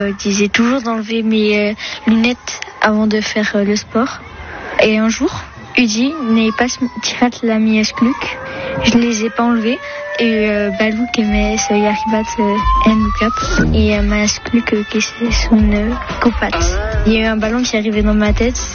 Je disais toujours d'enlever mes lunettes avant de faire le sport. Et un jour, Udi n'est pas tirat la mieskluk. Je les ai pas enlevées. Et Balouk aimait se yaribat en look-up. Et ma skluk qui c'est son copat. Il y a eu un ballon qui est arrivé dans ma tête.